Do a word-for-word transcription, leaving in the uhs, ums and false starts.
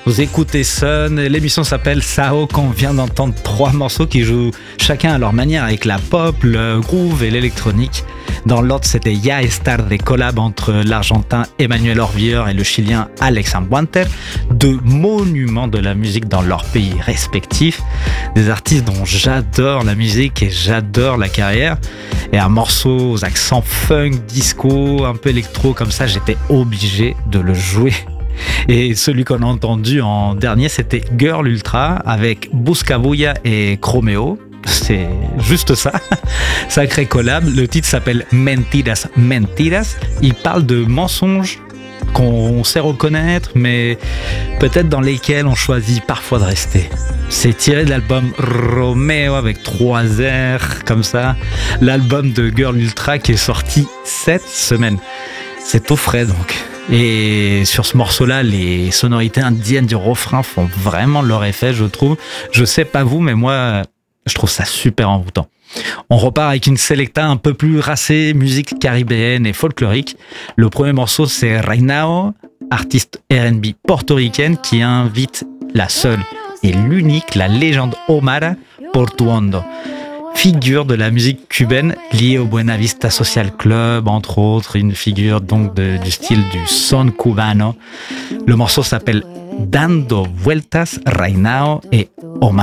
Vous écoutez Sun, l'émission s'appelle Sao, qu'on vient d'entendre trois morceaux qui jouent chacun à leur manière avec la pop, le groove et l'électronique. Dans l'ordre, c'était Ya Estar, des collabs entre l'Argentin Emmanuel Orvier et le Chilien Alex Ambuanter, deux monuments de la musique dans leurs pays respectifs, des artistes dont j'adore la musique et j'adore la carrière. Et un morceau aux accents funk, disco, un peu électro comme ça, j'étais obligé de le jouer. Et celui qu'on a entendu en dernier, c'était Girl Ultra avec Buscabulla et Chromeo. C'est juste ça, sacré collab. Le titre s'appelle Mentiras, Mentiras. Il parle de mensonges qu'on sait reconnaître, mais peut-être dans lesquels on choisit parfois de rester. C'est tiré de l'album Romeo avec trois R, comme ça. L'album de Girl Ultra qui est sorti cette semaine. C'est tout frais donc. Et sur ce morceau-là, les sonorités indiennes du refrain font vraiment leur effet, je trouve. Je sais pas vous, mais moi, je trouve ça super envoûtant. On repart avec une selecta un peu plus racée, musique caribéenne et folklorique. Le premier morceau, c'est Reinao, artiste R and B portoricaine qui invite la seule et l'unique, la légende Omar Portuondo, figure de la musique cubaine liée au Buena Vista Social Club, entre autres, une figure donc de, du style du son cubano. Le morceau s'appelle Dando Vueltas, Reinao et Omar.